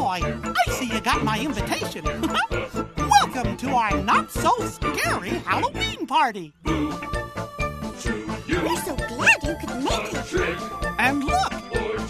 boy, I see you got my invitation. Welcome to our not-so-scary Halloween party. We're so glad you could make it. And look,